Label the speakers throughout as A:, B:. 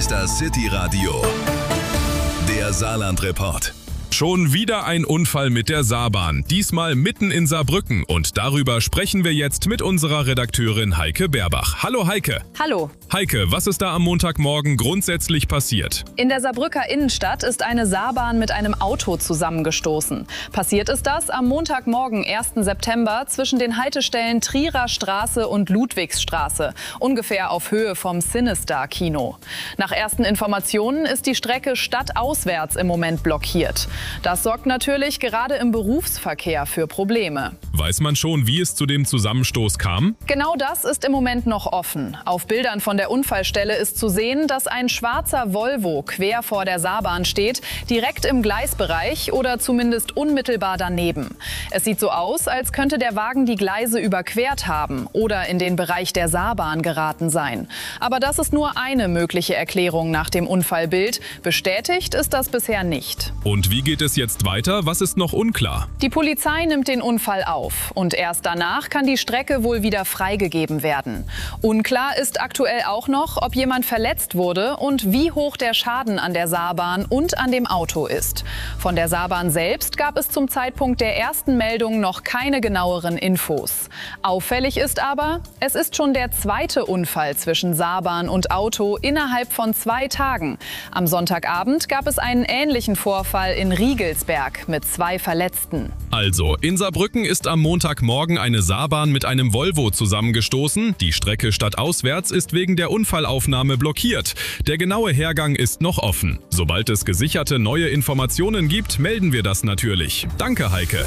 A: ist das City Radio, der Saarland-Report.
B: Schon wieder ein Unfall mit der Saarbahn, diesmal mitten in Saarbrücken. Und darüber sprechen wir jetzt mit unserer Redakteurin Heike Berbach. Hallo Heike.
C: Hallo.
B: Heike, was ist da am Montagmorgen grundsätzlich passiert?
C: In der Saarbrücker Innenstadt ist eine Saarbahn mit einem Auto zusammengestoßen. Passiert ist das am Montagmorgen, 1. September, zwischen den Haltestellen Trierer Straße und Ludwigsstraße, ungefähr auf Höhe vom CineStar-Kino. Nach ersten Informationen ist die Strecke stadtauswärts im Moment blockiert. Das sorgt natürlich gerade im Berufsverkehr für Probleme.
B: Weiß man schon, wie es zu dem Zusammenstoß kam?
C: Genau das ist im Moment noch offen. Auf Bildern von der Unfallstelle ist zu sehen, dass ein schwarzer Volvo quer vor der Saarbahn steht, direkt im Gleisbereich oder zumindest unmittelbar daneben. Es sieht so aus, als könnte der Wagen die Gleise überquert haben oder in den Bereich der Saarbahn geraten sein. Aber das ist nur eine mögliche Erklärung nach dem Unfallbild. Bestätigt ist das bisher nicht.
B: Und wie geht es jetzt weiter? Was ist noch unklar?
C: Die Polizei nimmt den Unfall auf und erst danach kann die Strecke wohl wieder freigegeben werden. Unklar ist aktuell auch noch, ob jemand verletzt wurde und wie hoch der Schaden an der Saarbahn und an dem Auto ist. Von der Saarbahn selbst gab es zum Zeitpunkt der ersten Meldung noch keine genaueren Infos. Auffällig ist aber, es ist schon der zweite Unfall zwischen Saarbahn und Auto innerhalb von 2 Tagen. Am Sonntagabend gab es einen ähnlichen Vorfall in Riegelsberg mit 2 Verletzten.
B: Also, in Saarbrücken ist am Montagmorgen eine Saarbahn mit einem Volvo zusammengestoßen. Die Strecke stadtauswärts ist wegen der Unfallaufnahme blockiert. Der genaue Hergang ist noch offen. Sobald es gesicherte neue Informationen gibt, melden wir das natürlich. Danke, Heike.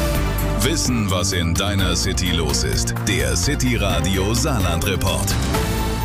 A: Wissen, was in deiner City los ist. Der City Radio Saarland-Report.